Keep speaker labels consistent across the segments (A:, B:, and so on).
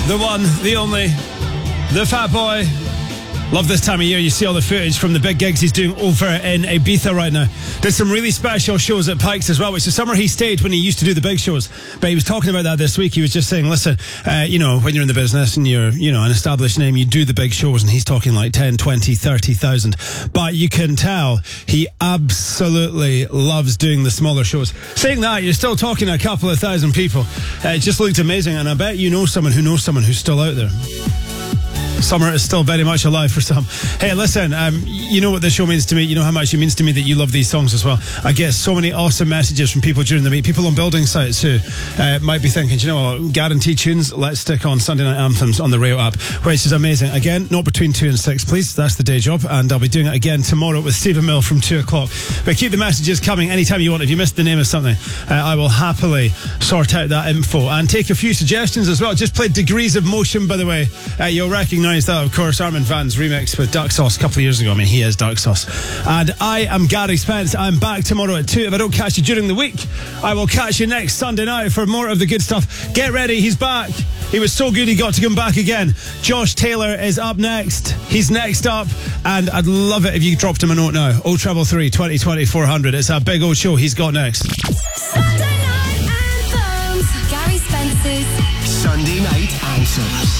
A: The one, the only, the Fat Boy. Love this time of year. You see all the footage from the big gigs he's doing over in Ibiza right now. Did some really special shows at Pikes as well, which the summer he stayed when he used to do the big shows. But he was talking about that this week. He was just saying, listen, when you're in the business and you're, an established name, you do the big shows, and he's talking like 10, 20, 30,000. But you can tell he absolutely loves doing the smaller shows. Saying that, you're still talking a couple of thousand people. It just looked amazing, and I bet you know someone who knows someone who's still out there. Summer is still very much alive for some. Hey, listen, you know what this show means to me. You know how much it means to me that you love these songs as well. I get so many awesome messages from people during the week. People on building sites who might be thinking, you know what, guaranteed tunes, let's stick on Sunday Night Anthems on the Rail app, which is amazing. Again, not between 2 and 6, please. That's the day job. And I'll be doing it again tomorrow with Stephen Mill from 2 o'clock. But keep the messages coming anytime you want. If you missed the name of something, I will happily sort out that info and take a few suggestions as well. Just played Degrees of Motion, by the way. You'll recognise that, of course, Armin Van's remix with Duck Sauce a couple of years ago. I mean, he is Duck Sauce. And I am Gary Spence. I'm back tomorrow at 2. If I don't catch you during the week, I will catch you next Sunday night for more of the good stuff. Get ready, he's back. He was so good he got to come back again. Josh Taylor is up next. He's next up, and I'd love it if you dropped him a note now. 0333 2020 400. It's a big old show he's got next.
B: Sunday Night Anthems. Gary Spence's
C: Sunday Night Anthems.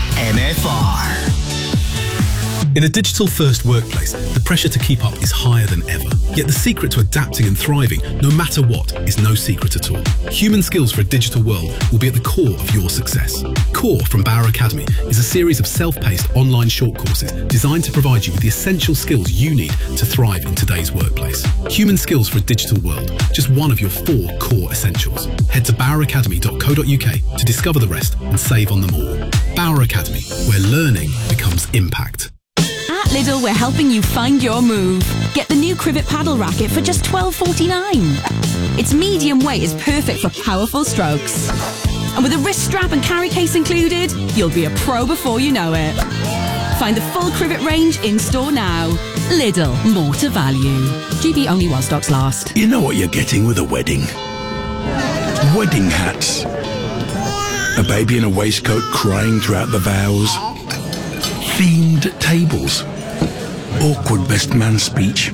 C: MFR.
D: In a digital-first workplace, the pressure to keep up is higher than ever. Yet the secret to adapting and thriving, no matter what, is no secret at all. Human skills for a digital world will be at the core of your success. Core from Bauer Academy is a series of self-paced online short courses designed to provide you with the essential skills you need to thrive in today's workplace. Human skills for a digital world, just one of your 4 core essentials. Head to boweracademy.co.uk to discover the rest and save on them all. Bauer Academy, where learning becomes impact.
E: At Lidl, we're helping you find your move. Get the new Crivet paddle racket for just $12.49. Its medium weight is perfect for powerful strokes. And with a wrist strap and carry case included, you'll be a pro before you know it. Find the full Crivet range in-store now. Lidl, more to value. GB only while stocks last.
F: You know what you're getting with a wedding? Wedding hats. A baby in a waistcoat crying throughout the vows. Themed tables. Awkward best man speech.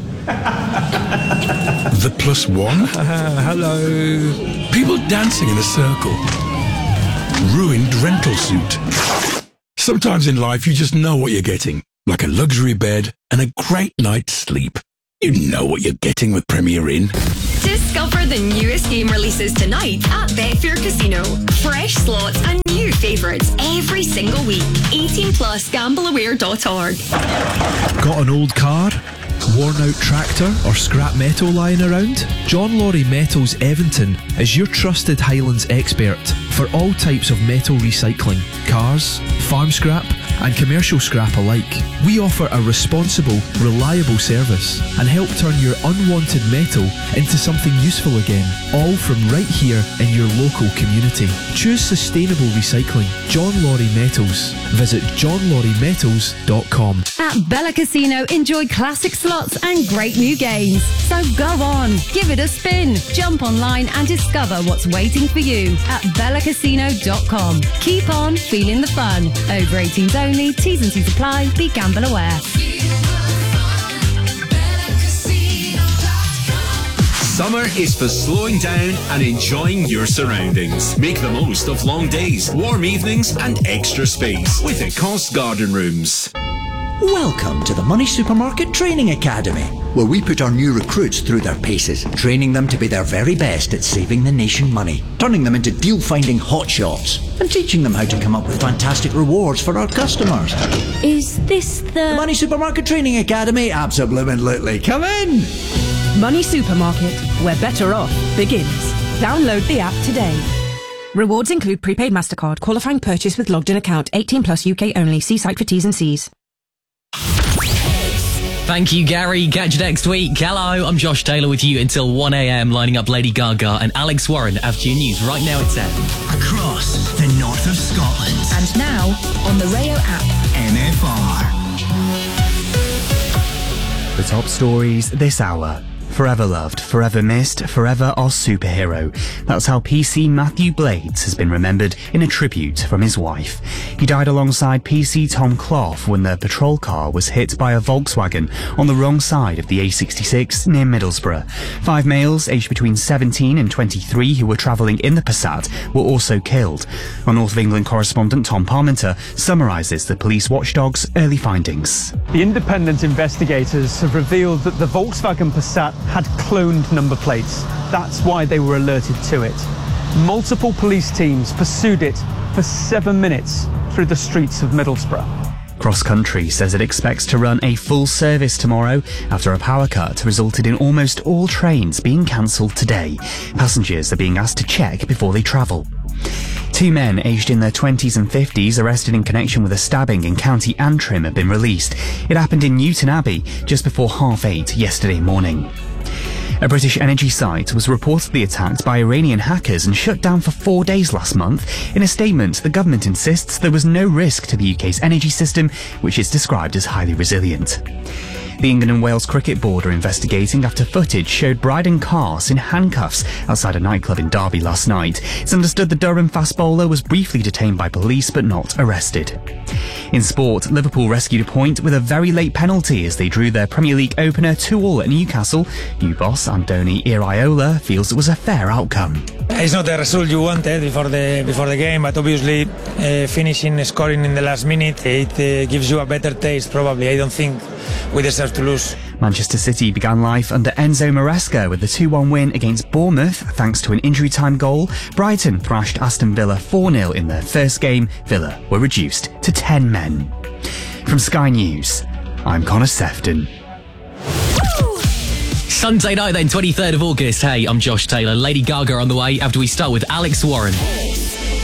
F: The +1.
G: Hello.
F: People dancing in a circle. Ruined rental suit. Sometimes in life you just know what you're getting. Like a luxury bed and a great night's sleep. You know what you're getting with Premier Inn.
H: Discover the newest game releases tonight at Betfair Casino. Fresh slots and new favourites every single week. 18 plus gambleaware.org.
G: Got an old car? Worn out tractor or scrap metal lying around? John Laurie Metals Eventon is your trusted Highlands expert for all types of metal recycling, cars, farm scrap and commercial scrap alike. We offer a responsible, reliable service and help turn your unwanted metal into something useful again, all from right here in your local community. Choose sustainable recycling. John Laurie Metals. Visit johnlauriemetals.com.
I: At Bella Casino, enjoy classic slots and great new games. So go on, give it a spin. Jump online and discover what's waiting for you at bellacasino.com. Keep on feeling the fun. Over 18s only, T's and C's apply. Be gamble aware.
J: Summer is for slowing down and enjoying your surroundings. Make the most of long days, warm evenings and extra space with Ecosse Garden Rooms.
K: Welcome to the Money Supermarket Training Academy, where we put our new recruits through their paces, training them to be their very best at saving the nation money, turning them into deal-finding hotshots, and teaching them how to come up with fantastic rewards for our customers.
I: Is this the
K: Money Supermarket Training Academy? Absolutely. Come in!
L: Money Supermarket, where better off begins. Download the app today. Rewards include prepaid MasterCard, qualifying purchase with logged in account, 18 plus UK only. See site for T's and C's.
M: Thank you, Gary. Catch you next week. Hello, I'm Josh Taylor with you until 1 a.m, lining up Lady Gaga and Alex Warren after your news. Right now it's 10.
C: Across the north of Scotland.
B: And now on the Rayo app.
C: MFR.
N: The top stories this hour. Forever loved, forever missed, forever our superhero. That's how PC Matthew Blades has been remembered in a tribute from his wife. He died alongside PC Tom Clough when their patrol car was hit by a Volkswagen on the wrong side of the A66 near Middlesbrough. 5 males aged between 17 and 23 who were travelling in the Passat were also killed. Our North of England correspondent Tom Parmenter summarises the police watchdog's early findings.
O: The independent investigators have revealed that the Volkswagen Passat had cloned number plates. That's why they were alerted to it. Multiple police teams pursued it for 7 minutes through the streets of Middlesbrough.
N: Cross Country says it expects to run a full service tomorrow after a power cut resulted in almost all trains being cancelled today. Passengers are being asked to check before they travel. 2 men aged in their 20s and 50s arrested in connection with a stabbing in County Antrim have been released. It happened in Newton Abbey just before 8:30 yesterday morning. A British energy site was reportedly attacked by Iranian hackers and shut down for 4 days last month. In a statement, the government insists there was no risk to the UK's energy system, which is described as highly resilient. The England and Wales Cricket Board are investigating after footage showed Bryden Carse in handcuffs outside a nightclub in Derby last night. It's understood the Durham fast bowler was briefly detained by police but not arrested. In sport, Liverpool rescued a point with a very late penalty as they drew their Premier League opener 2-2 at Newcastle. New boss Andoni Iraola feels it was a fair outcome.
P: It's not the result you wanted before the game, but obviously finishing, scoring in the last minute, it gives you a better taste probably. I don't think we deserve to lose.
N: Manchester City began life under Enzo Maresca with a 2-1 win against Bournemouth thanks to an injury-time goal. Brighton thrashed Aston Villa 4-0 in their first game. Villa were reduced to 10 men. From Sky News, I'm Connor Sefton.
M: Sunday night then, 23rd of August. Hey, I'm Josh Taylor. Lady Gaga on the way after we start with Alex Warren.